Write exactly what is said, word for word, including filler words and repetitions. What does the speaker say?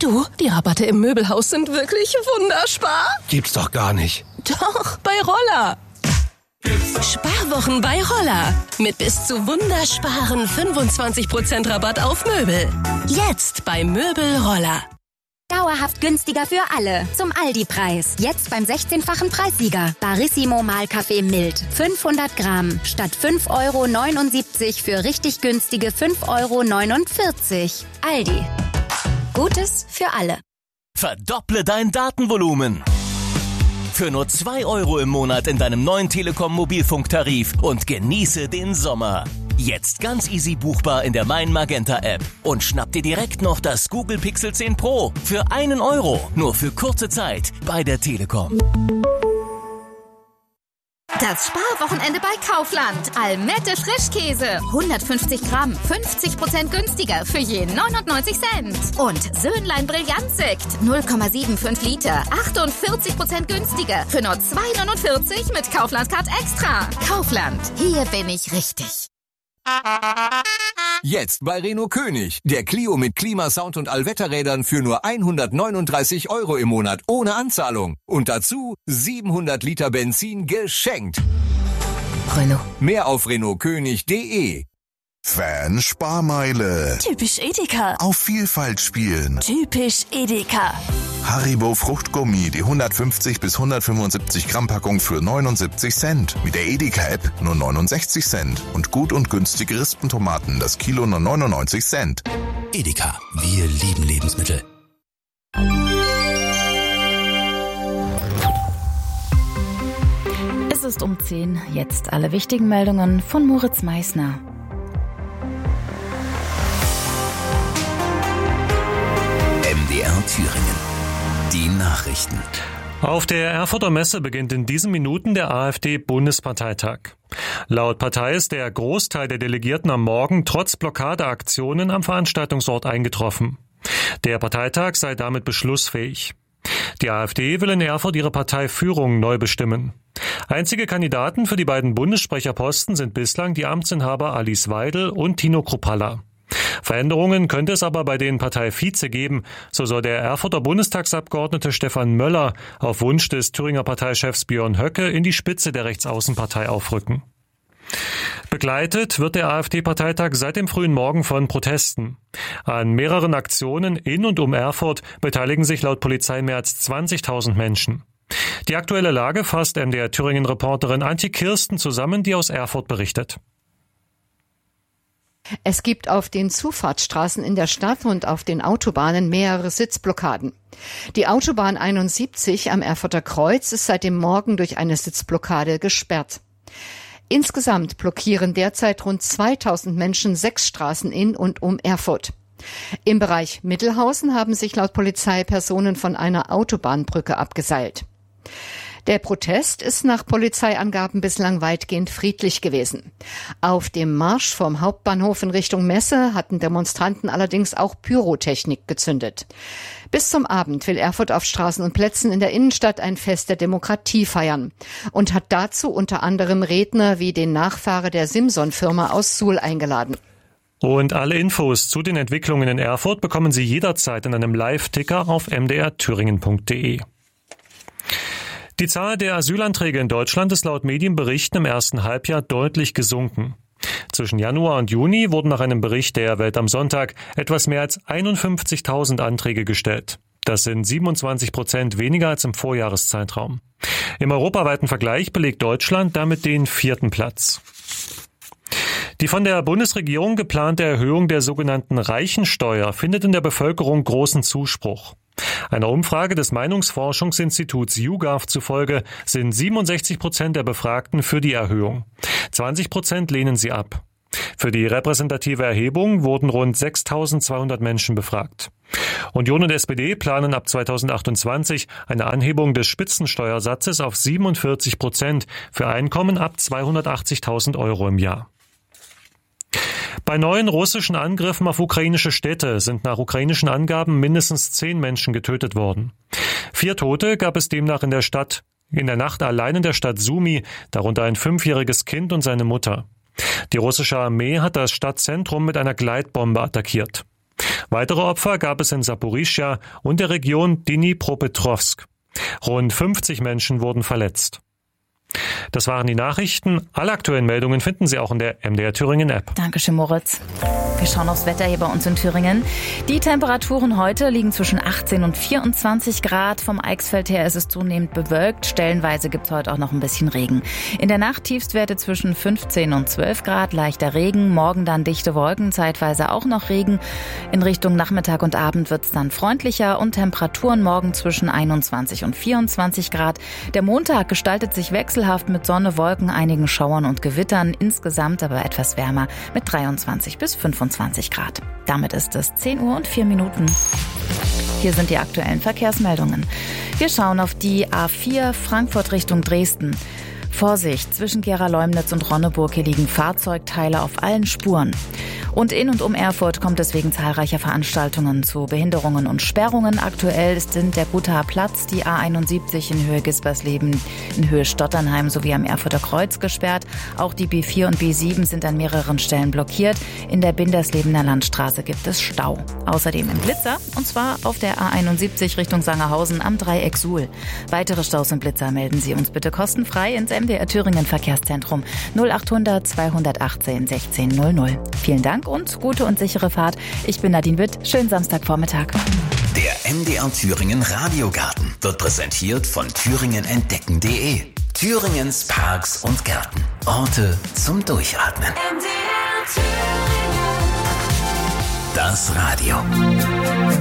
Du, die Rabatte im Möbelhaus sind wirklich wunderspar. Gibt's doch gar nicht. Doch, bei Roller. Sparwochen bei Roller. Mit bis zu wundersparen fünfundzwanzig Prozent Rabatt auf Möbel. Jetzt bei Möbel Roller. Dauerhaft günstiger für alle. Zum Aldi-Preis. Jetzt beim sechzehnfachen Preissieger. Barissimo Mahlkaffee mild. fünfhundert Gramm. Statt fünf Euro neunundsiebzig für richtig günstige fünf Euro neunundvierzig. Aldi. Gutes für alle. Verdopple dein Datenvolumen. Für nur zwei Euro im Monat in deinem neuen Telekom-Mobilfunktarif und genieße den Sommer. Jetzt ganz easy buchbar in der Mein Magenta App. Und schnapp dir direkt noch das Google Pixel zehn Pro für einen Euro. Nur für kurze Zeit bei der Telekom. Das Sparwochenende bei Kaufland. Almette Frischkäse. hundertfünfzig Gramm. fünfzig Prozent günstiger für je neunundneunzig Cent. Und Söhnlein Brillantsekt. null Komma fünfundsiebzig Liter. achtundvierzig Prozent günstiger für nur zwei neunundvierzig mit Kaufland Card Extra. Kaufland. Hier bin ich richtig. Jetzt bei Renault König. Der Clio mit Klimasound und Allwetterrädern für nur hundertneununddreißig Euro im Monat ohne Anzahlung. Und dazu siebenhundert Liter Benzin geschenkt. Renault. Mehr auf renault könig punkt de. Fan-Sparmeile. Typisch Edeka. Auf Vielfalt spielen. Typisch Edeka. Haribo Fruchtgummi, die hundertfünfzig bis hundertfünfundsiebzig Gramm Packung für neunundsiebzig Cent. Mit der Edeka-App nur neunundsechzig Cent. Und gut und günstige Rispentomaten, das Kilo nur neunundneunzig Cent. Edeka, wir lieben Lebensmittel. Es ist um zehn. Jetzt alle wichtigen Meldungen von Moritz Meissner. M D R Thüringen. Die Nachrichten. Auf der Erfurter Messe beginnt in diesen Minuten der AfD-Bundesparteitag. Laut Partei ist der Großteil der Delegierten am Morgen trotz Blockadeaktionen am Veranstaltungsort eingetroffen. Der Parteitag sei damit beschlussfähig. Die AfD will in Erfurt ihre Parteiführung neu bestimmen. Einzige Kandidaten für die beiden Bundessprecherposten sind bislang die Amtsinhaber Alice Weidel und Tino Kruppalla. Veränderungen könnte es aber bei den Parteivize geben, so soll der Erfurter Bundestagsabgeordnete Stefan Möller auf Wunsch des Thüringer Parteichefs Björn Höcke in die Spitze der Rechtsaußenpartei aufrücken. Begleitet wird der AfD-Parteitag seit dem frühen Morgen von Protesten. An mehreren Aktionen in und um Erfurt beteiligen sich laut Polizei mehr als zwanzigtausend Menschen. Die aktuelle Lage fasst M D R Thüringen-Reporterin Antje Kirsten zusammen, die aus Erfurt berichtet. Es gibt auf den Zufahrtsstraßen in der Stadt und auf den Autobahnen mehrere Sitzblockaden. Die Autobahn einundsiebzig am Erfurter Kreuz ist seit dem Morgen durch eine Sitzblockade gesperrt. Insgesamt blockieren derzeit rund zweitausend Menschen sechs Straßen in und um Erfurt. Im Bereich Mittelhausen haben sich laut Polizei Personen von einer Autobahnbrücke abgeseilt. Der Protest ist nach Polizeiangaben bislang weitgehend friedlich gewesen. Auf dem Marsch vom Hauptbahnhof in Richtung Messe hatten Demonstranten allerdings auch Pyrotechnik gezündet. Bis zum Abend will Erfurt auf Straßen und Plätzen in der Innenstadt ein Fest der Demokratie feiern und hat dazu unter anderem Redner wie den Nachfahre der Simson-Firma aus Suhl eingeladen. Und alle Infos zu den Entwicklungen in Erfurt bekommen Sie jederzeit in einem Live-Ticker auf m d r thüringen punkt de. Die Zahl der Asylanträge in Deutschland ist laut Medienberichten im ersten Halbjahr deutlich gesunken. Zwischen Januar und Juni wurden nach einem Bericht der Welt am Sonntag etwas mehr als einundfünfzigtausend Anträge gestellt. Das sind siebenundzwanzig Prozent weniger als im Vorjahreszeitraum. Im europaweiten Vergleich belegt Deutschland damit den vierten Platz. Die von der Bundesregierung geplante Erhöhung der sogenannten Reichensteuer findet in der Bevölkerung großen Zuspruch. Einer Umfrage des Meinungsforschungsinstituts YouGov zufolge sind siebenundsechzig Prozent der Befragten für die Erhöhung. zwanzig Prozent lehnen sie ab. Für die repräsentative Erhebung wurden rund sechstausendzweihundert Menschen befragt. Union und S P D planen ab zweitausendachtundzwanzig eine Anhebung des Spitzensteuersatzes auf siebenundvierzig Prozent für Einkommen ab zweihundertachtzigtausend Euro im Jahr. Bei neuen russischen Angriffen auf ukrainische Städte sind nach ukrainischen Angaben mindestens zehn Menschen getötet worden. Vier Tote gab es demnach in der Stadt, in der Nacht allein in der Stadt Sumy, darunter ein fünfjähriges Kind und seine Mutter. Die russische Armee hat das Stadtzentrum mit einer Gleitbombe attackiert. Weitere Opfer gab es in Saporischschja und der Region Dnipropetrovsk. Rund fünfzig Menschen wurden verletzt. Das waren die Nachrichten. Alle aktuellen Meldungen finden Sie auch in der M D R Thüringen App. Dankeschön, Moritz. Wir schauen aufs Wetter hier bei uns in Thüringen. Die Temperaturen heute liegen zwischen achtzehn und vierundzwanzig Grad. Vom Eichsfeld her ist es zunehmend bewölkt. Stellenweise gibt es heute auch noch ein bisschen Regen. In der Nacht Tiefstwerte zwischen fünfzehn und zwölf Grad, leichter Regen. Morgen dann dichte Wolken, zeitweise auch noch Regen. In Richtung Nachmittag und Abend wird es dann freundlicher und Temperaturen morgen zwischen einundzwanzig und vierundzwanzig Grad. Der Montag gestaltet sich wechselhaft mit Sonne, Wolken, einigen Schauern und Gewittern. Insgesamt aber etwas wärmer mit dreiundzwanzig bis fünfundzwanzig Grad. Damit ist es zehn Uhr und vier Minuten. Hier sind die aktuellen Verkehrsmeldungen. Wir schauen auf die A vier Frankfurt Richtung Dresden. Vorsicht, zwischen Gera-Leumnitz und Ronneburg, hier liegen Fahrzeugteile auf allen Spuren. Und in und um Erfurt kommt es wegen zahlreicher Veranstaltungen zu Behinderungen und Sperrungen. Aktuell sind der Gutaer Platz, die A einundsiebzig in Höhe Gispersleben, in Höhe Stotternheim sowie am Erfurter Kreuz gesperrt. Auch die B vier und B sieben sind an mehreren Stellen blockiert. In der Binderslebener Landstraße gibt es Stau. Außerdem im Blitzer, und zwar auf der A einundsiebzig Richtung Sangerhausen am Dreieck Suhl. Weitere Staus im Blitzer melden Sie uns bitte kostenfrei ins M D R Thüringen Verkehrszentrum null achthundert zweihundertachtzehn sechzehn null null. Vielen Dank und gute und sichere Fahrt. Ich bin Nadine Witt. Schönen Samstagvormittag. Der M D R Thüringen Radiogarten wird präsentiert von thüringen entdecken punkt de. Thüringens Parks und Gärten. Orte zum Durchatmen. M D R Thüringen. Das Radio.